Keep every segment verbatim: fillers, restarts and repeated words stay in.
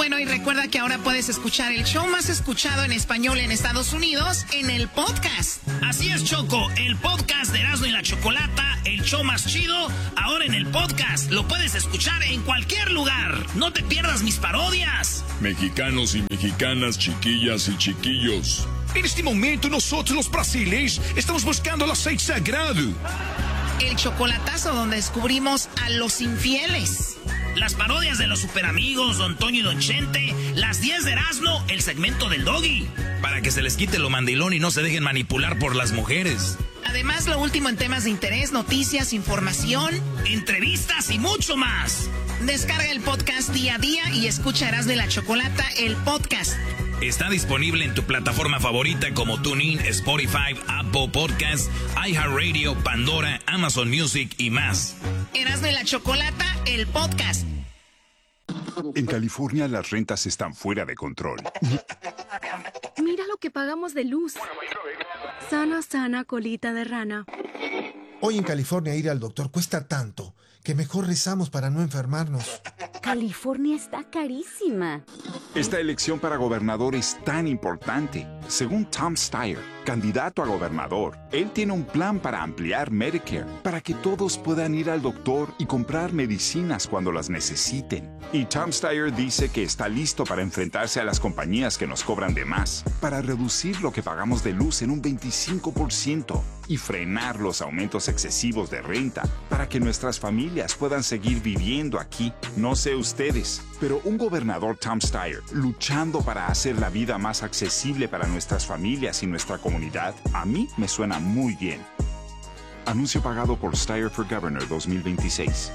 Bueno, y recuerda que ahora puedes escuchar el show más escuchado en español en Estados Unidos en el podcast. Así es, Choco, el podcast de Erasmo y la Chocolata, el show más chido, ahora en el podcast. Lo puedes escuchar en cualquier lugar. No te pierdas mis parodias. Mexicanos y mexicanas, chiquillas y chiquillos. En este momento nosotros los brasileños estamos buscando el aceite sagrado. El chocolatazo donde descubrimos a los infieles. Las parodias de los superamigos, Don Toño y Don Chente. Las diez de Erasmo, el segmento del Doggy. Para que se les quite lo mandilón y no se dejen manipular por las mujeres. Además, lo último en temas de interés, noticias, información, entrevistas y mucho más. Descarga el podcast día a día y escucha Erasmo y la Chocolata, el podcast. Está disponible en tu plataforma favorita como TuneIn, Spotify, Apple Podcasts, iHeartRadio, Pandora, Amazon Music y más. Erasmo y la Chocolata, el podcast. En California las rentas están fuera de control. Mira lo que pagamos de luz. Sana, sana, colita de rana. Hoy en California ir al doctor cuesta tanto que mejor rezamos para no enfermarnos. California está carísima. Esta elección para gobernador es tan importante. Según Tom Steyer, candidato a gobernador, él tiene un plan para ampliar Medicare, para que todos puedan ir al doctor y comprar medicinas cuando las necesiten. Y Tom Steyer dice que está listo para enfrentarse a las compañías que nos cobran de más, para reducir lo que pagamos de luz en un veinticinco por ciento y frenar los aumentos excesivos de renta, para que nuestras familias puedan seguir viviendo aquí. No sé ustedes, pero un gobernador Tom Steyer luchando para hacer la vida más accesible para nuestras familias y nuestra comunidad, a mí me suena muy bien. Anuncio pagado por Steyer for Governor dos mil veintiséis.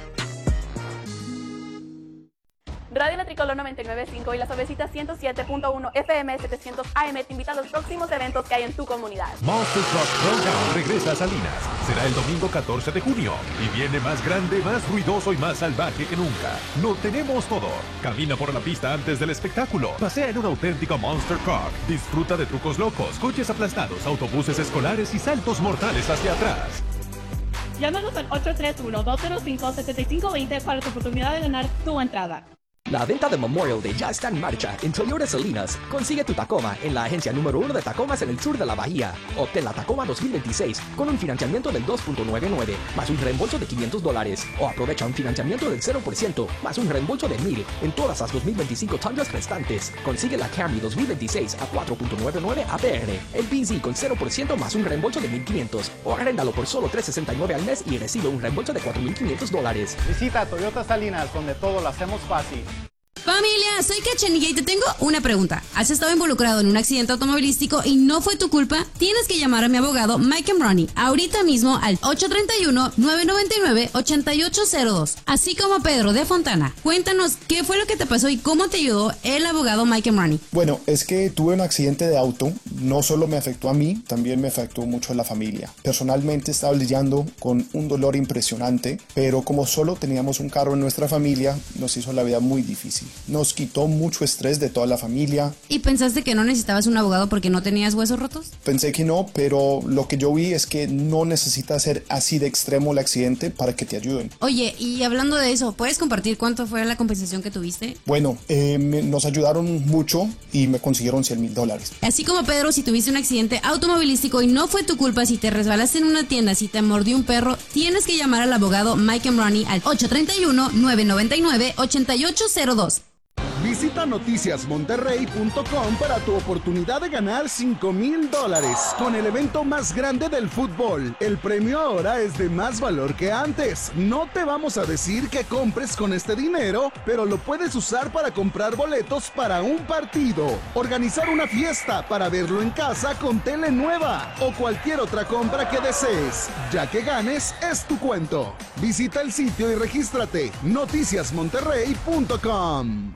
Radio La Tricolor noventa y nueve punto cinco y La Suavecita ciento siete punto uno F M setecientos A M te invita a los próximos eventos que hay en tu comunidad. Monster Truck Throwdown regresa a Salinas. Será el domingo catorce de junio y viene más grande, más ruidoso y más salvaje que nunca. Lo tenemos todo. Camina por la pista antes del espectáculo. Pasea en un auténtico Monster Truck. Disfruta de trucos locos, coches aplastados, autobuses escolares y saltos mortales hacia atrás. Llámanos al ocho tres uno, dos cero cinco, siete cinco dos cero para tu oportunidad de ganar tu entrada. La venta de Memorial Day ya está en marcha en Toyota Salinas. Consigue tu Tacoma en la agencia número uno de Tacomas en el sur de la bahía. Obtén la Tacoma dos mil veintiséis con un financiamiento del dos punto noventa y nueve más un reembolso de quinientos dólares. O aprovecha un financiamiento del cero por ciento más un reembolso de mil en todas las dos mil veinticinco Tundras restantes. Consigue la Camry dos mil veintiséis a cuatro punto noventa y nueve A P R. El B Z con cero por ciento más un reembolso de mil quinientos. O arréndalo por solo tres sesenta y nueve al mes y recibe un reembolso de cuatro mil quinientos dólares. Visita Toyota Salinas, donde todo lo hacemos fácil. Familia, soy Cachanilla y te tengo una pregunta. ¿Has estado involucrado en un accidente automovilístico y no fue tu culpa? Tienes que llamar a mi abogado Mike Emrani ahorita mismo al ocho tres uno, nueve nueve nueve, ocho ocho cero dos. Así como Pedro de Fontana. Cuéntanos qué fue lo que te pasó y cómo te ayudó el abogado Mike Emrani. Bueno, es que tuve un accidente de auto. No solo me afectó a mí, también me afectó mucho a la familia. Personalmente estaba lidiando con un dolor impresionante, pero como solo teníamos un carro en nuestra familia, nos hizo la vida muy difícil. Nos quitó mucho estrés de toda la familia. ¿Y pensaste que no necesitabas un abogado porque no tenías huesos rotos? Pensé que no, pero lo que yo vi es que no necesita ser así de extremo el accidente para que te ayuden. Oye, y hablando de eso, ¿puedes compartir cuánto fue la compensación que tuviste? Bueno, eh, me, nos ayudaron mucho y me consiguieron cien mil dólares. Así como Pedro, si tuviste un accidente automovilístico y no fue tu culpa, si te resbalaste en una tienda, si te mordió un perro, tienes que llamar al abogado Mike Emrani al ocho tres uno, nueve nueve nueve, ocho ocho cero dos. Visita noticias monterrey punto com para tu oportunidad de ganar cinco mil dólares con el evento más grande del fútbol. El premio ahora es de más valor que antes. No te vamos a decir que compres con este dinero, pero lo puedes usar para comprar boletos para un partido, organizar una fiesta para verlo en casa con tele nueva o cualquier otra compra que desees. Ya que ganes, es tu cuento. Visita el sitio y regístrate. noticias monterrey punto com.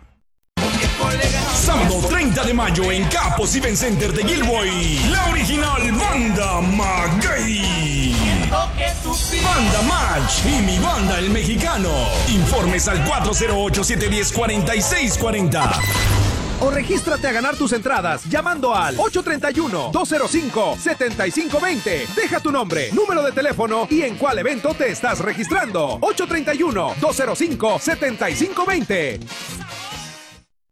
Sábado treinta de mayo en Capos Event Center de Gilboy, la original Banda Maguey. Banda Match y mi banda El Mexicano. Informes al cuatro cero ocho, siete uno cero, cuatro seis cuatro cero. O regístrate a ganar tus entradas llamando al ocho tres uno, dos cero cinco, siete cinco dos cero. Deja tu nombre, número de teléfono y en cuál evento te estás registrando. ocho tres uno, dos cero cinco, siete cinco dos cero.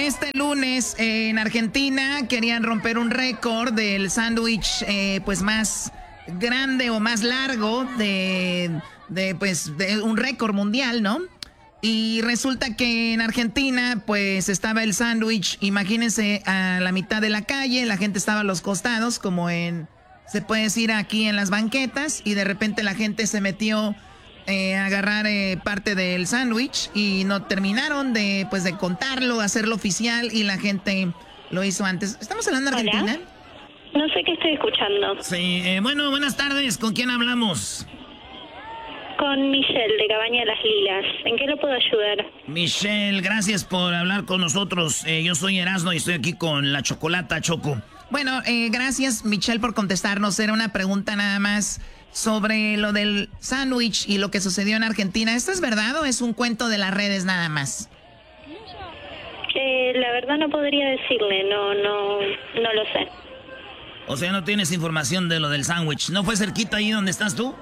este lunes eh, en Argentina querían romper un récord del sándwich eh, pues más grande o más largo de, de pues de un récord mundial, ¿no? Y resulta que en Argentina pues estaba el sándwich, imagínense, a la mitad de la calle, la gente estaba a los costados, como en, se puede decir aquí en las banquetas, y de repente la gente se metió eh, a agarrar eh, parte del sándwich y no terminaron de pues de contarlo, hacerlo oficial, y la gente lo hizo antes. ¿Estamos hablando de Argentina? Hola. No sé qué estoy escuchando. Sí, eh, bueno, buenas tardes, ¿con quién hablamos? Con Michelle, de Cabaña de las Lilas. ¿En qué lo puedo ayudar? Michelle, gracias por hablar con nosotros. Eh, yo soy Erasno y estoy aquí con la Chocolata, Choco. Bueno, eh, gracias, Michelle, por contestarnos. Era una pregunta nada más sobre lo del sándwich y lo que sucedió en Argentina. ¿Esto es verdad o es un cuento de las redes nada más? Eh, la verdad no podría decirle, no, no, no lo sé. O sea, no tienes información de lo del sándwich. ¿No fue cerquita ahí donde estás tú?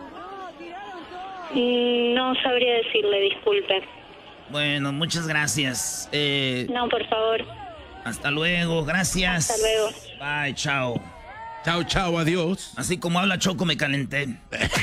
No sabría decirle, disculpe. Bueno, muchas gracias. Eh, no, por favor. Hasta luego, gracias. Hasta luego. Bye, chao. Chao, chao, adiós. Así como habla Choco, me calenté.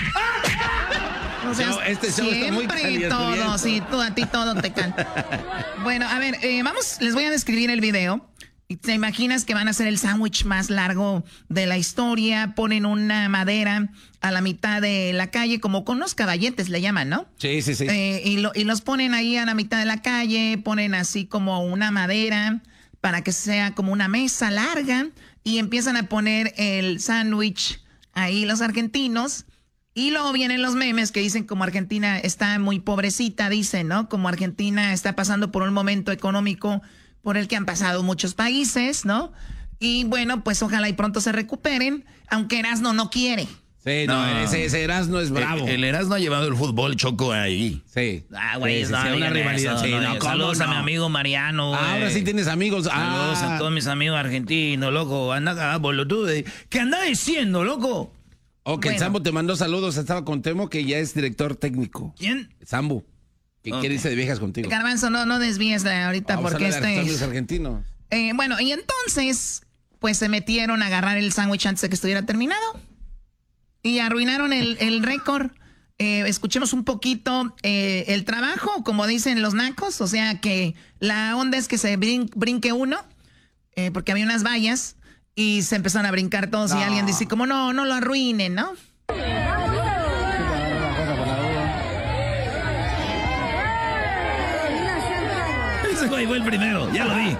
O sea, no, este show siempre está muy caliente, todo, sí, tú, a ti todo te canta. Bueno, a ver, eh, vamos, les voy a describir el video. ¿Te imaginas que van a hacer el sándwich más largo de la historia? Ponen una madera a la mitad de la calle, como con unos caballetes le llaman, ¿no? Sí, sí, sí. Eh, y, lo, y los ponen ahí a la mitad de la calle, ponen así como una madera para que sea como una mesa larga y empiezan a poner el sándwich ahí los argentinos. Y luego vienen los memes que dicen como Argentina está muy pobrecita, dicen, ¿no? Como Argentina está pasando por un momento económico por el que han pasado muchos países, ¿no? Y bueno, pues ojalá y pronto se recuperen, aunque Erasno no quiere. Sí, no, No. ese, ese Erasno es bravo. El, el Erasmo ha llevado el fútbol, Choco, ahí. Sí. Ah, güey, Sí, no, sí, sí, no una digan rivalidad. eso, Sí, no no, digan- ¿cómo Saludos a no? mi amigo Mariano, güey. Ahora sí tienes amigos. Saludos Ah. a todos mis amigos argentinos, loco. Anda cagado, boludo. ¿Qué anda diciendo, loco? Ok, Bueno. Sambo te mandó saludos. Estaba con Temo, que ya es director técnico. ¿Quién? Sambo. ¿Qué, Ok. ¿Qué dice de viejas contigo? Garbanzo, no, no desvíes la- ahorita Vamos a porque hablar de este... los argentinos. Eh, bueno, y entonces, pues se metieron a agarrar el sándwich antes de que estuviera terminado. Y arruinaron el, el récord. Eh, escuchemos un poquito eh, el trabajo, como dicen los nacos. O sea que la onda es que se brin- brinque uno, eh, porque había unas vallas, y se empezaron a brincar todos. Y No. alguien dice, como no, no lo arruinen, ¿no? Ese güey fue el primero, ya lo vi.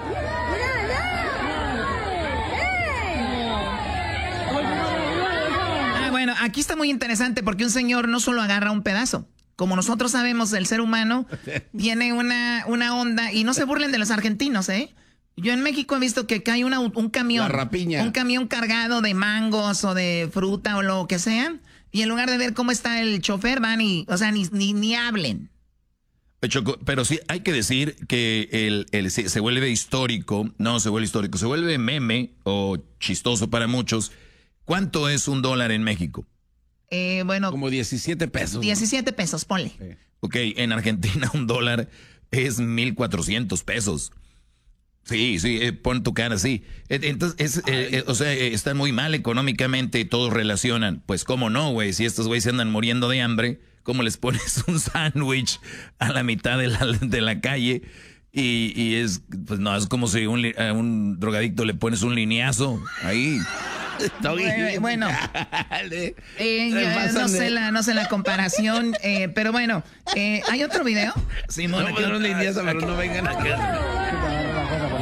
Ah, bueno, aquí está muy interesante porque un señor no solo agarra un pedazo. Como nosotros sabemos, el ser humano tiene una, una onda, y no se burlen de los argentinos, ¿eh? Yo en México he visto que hay una, un camión. La rapiña. Un camión cargado de mangos o de fruta o lo que sea. Y en lugar de ver cómo está el chofer, van y, o sea, ni, ni, ni hablen. Choco, pero sí hay que decir que el, el, se, se vuelve histórico, no se vuelve histórico, se vuelve meme o chistoso para muchos. ¿Cuánto es un dólar en México? Eh, bueno, Como diecisiete pesos. diecisiete pesos, ponle. Ok, en Argentina un dólar es mil cuatrocientos pesos. Sí, sí, eh, pon tu cara así. Eh, Entonces, es, eh, eh, o sea, eh, están muy mal económicamente, todos relacionan. Pues cómo no, güey, si estos güeyes se andan muriendo de hambre, ¿cómo les pones un sándwich a la mitad de la, de la calle? Y, y es, pues no, es como si un, li- a un drogadicto le pones un lineazo ahí. Eh, bueno, eh, Se yo, pasan no de- sé la, no sé la comparación, eh, pero bueno, eh, ¿hay otro video? Sí, No, mona, pero que- no le indias, pero no vengan acá.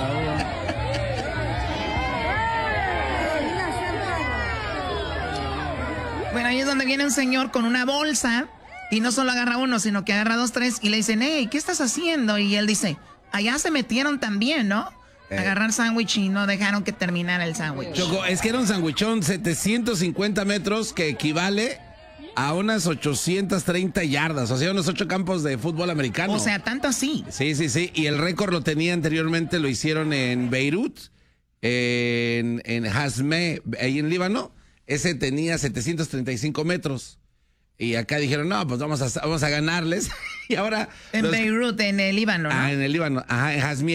Bueno, ahí es donde viene un señor con una bolsa y no solo agarra uno, sino que agarra dos, tres y le dicen, hey, ¿qué estás haciendo? Y él dice, allá se metieron también, ¿no? Eh. Agarrar sándwich y no dejaron que terminara el sándwich. Choco, es que era un sandwichón, setecientos cincuenta metros, que equivale a unas ochocientas treinta yardas, o sea, unos ocho campos de fútbol americano. O sea, tanto así. Sí, sí, sí. Y el récord lo tenía anteriormente, lo hicieron en Beirut, en, en Hazme, ahí en Líbano. Ese tenía setecientos treinta y cinco metros. Y acá dijeron, no, pues vamos a, vamos a ganarles. Y ahora... En los- Beirut, en el Líbano, ¿no? Ah, en el Líbano. Ajá, en Hazmie.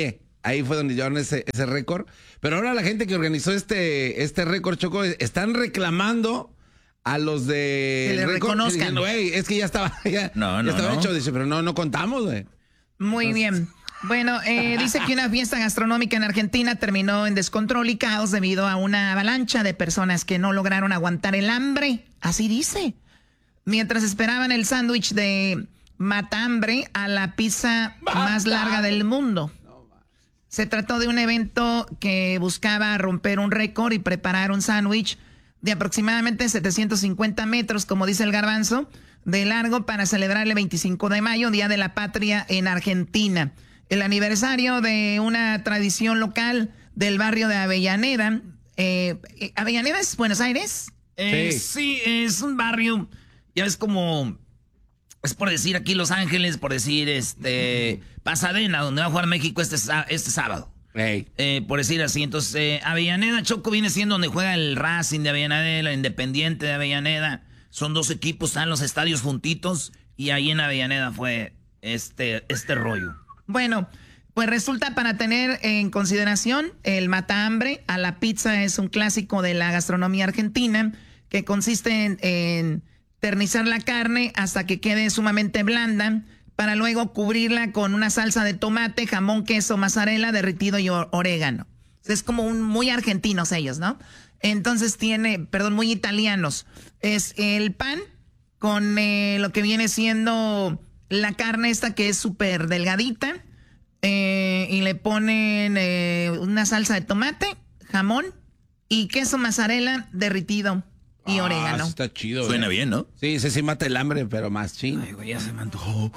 Ahí fue donde llevaron ese, ese récord. Pero ahora la gente que organizó este, este récord, Choco, están reclamando a los de... Que le reconozcan. Güey, es que ya estaba, ya, no, no, ya estaba no. hecho. Dice, pero no, no contamos, güey. Muy bien. Bueno, eh, dice que una fiesta gastronómica en Argentina terminó en descontrol y caos debido a una avalancha de personas que no lograron aguantar el hambre. Así dice. Mientras esperaban el sándwich de matambre a la pizza más larga del mundo. Se trató de un evento que buscaba romper un récord y preparar un sándwich de aproximadamente setecientos cincuenta metros, como dice el Garbanzo, de largo para celebrar el veinticinco de mayo, Día de la Patria en Argentina. El aniversario de una tradición local del barrio de Avellaneda. Eh, ¿Avellaneda es Buenos Aires? Eh, sí. sí, es un barrio, ya ves como... Es por decir aquí Los Ángeles, por decir este Pasadena, donde va a jugar México este, este sábado. Hey. Eh, por decir así. Entonces, eh, Avellaneda, Choco, viene siendo donde juega el Racing de Avellaneda, el Independiente de Avellaneda. Son dos equipos, están los estadios juntitos. Y ahí en Avellaneda fue este, este rollo. Bueno, pues resulta, para tener en consideración, el matambre a la pizza es un clásico de la gastronomía argentina que consiste en... en ternizar la carne hasta que quede sumamente blanda para luego cubrirla con una salsa de tomate, jamón, queso, mozzarella, derretido y orégano. Es como un muy argentinos ellos, ¿no? Entonces tiene, perdón, muy italianos. Es el pan con eh, lo que viene siendo la carne esta que es súper delgadita eh, y le ponen eh, una salsa de tomate, jamón y queso mozzarella derretido. Y orégano. Ah, está chido. Suena güey. bien, ¿no? Sí, ese sí mata el hambre, pero más chino. Ay, güey, ya se me antojó.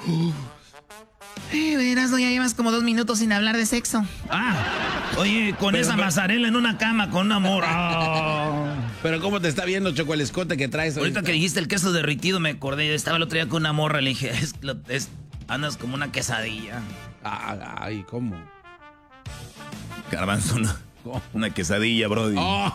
Eh, verás, ya llevas como dos minutos sin hablar de sexo. Ah, oye, con Pero, esa pero- mozzarella en una cama, con un amor. Ah. Pero ¿cómo te está viendo, Choco, el escote que traes Ahorita que dijiste el queso derritido, me acordé. Estaba el otro día con una morra, le dije, es, lo- es- andas como una quesadilla. Ah, ay, ¿cómo? Garbanzo, una, una quesadilla, brody. Oh.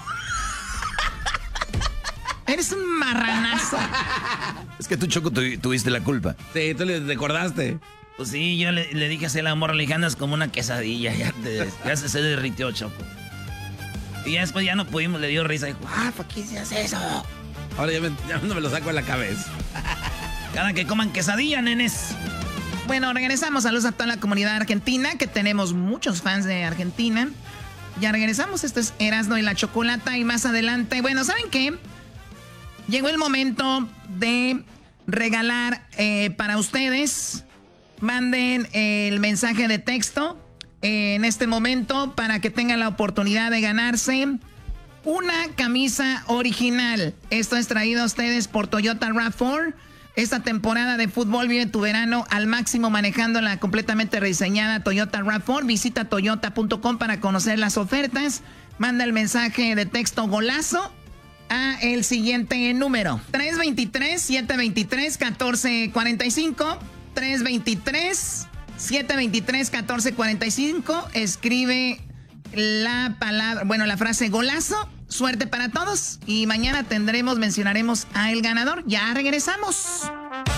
Eres un marranazo. Es que tú, Choco, tu- tuviste la culpa. Sí, tú le recordaste. Pues sí, yo le, le dije así a la morra, le dije, andas como una quesadilla. Ya, te, ya se, se derritió, Choco. Y ya después ya no pudimos, le dio risa. Dijo, ah, ¿por qué se hace eso? Ahora ya, me, ya no me lo saco de la cabeza. Cada que coman quesadilla, nenes. Bueno, regresamos. Saludos a toda la comunidad argentina, que tenemos muchos fans de Argentina. Ya regresamos. Esto es Erasmo y la Chocolata. Y más adelante, bueno, ¿saben qué? Llegó el momento de regalar eh, para ustedes. Manden el mensaje de texto eh, en este momento para que tengan la oportunidad de ganarse una camisa original. Esto es traído a ustedes por Toyota RAV cuatro. Esta temporada de fútbol vive tu verano al máximo manejando la completamente rediseñada Toyota RAV cuatro. Visita toyota punto com para conocer las ofertas. Manda el mensaje de texto golazo a el siguiente número: tres dos tres, siete dos tres, uno cuatro cuatro cinco. tres dos tres, siete dos tres, uno cuatro cuatro cinco. Escribe la palabra, bueno, la frase golazo. Suerte para todos. Y mañana tendremos, mencionaremos a el ganador. Ya regresamos.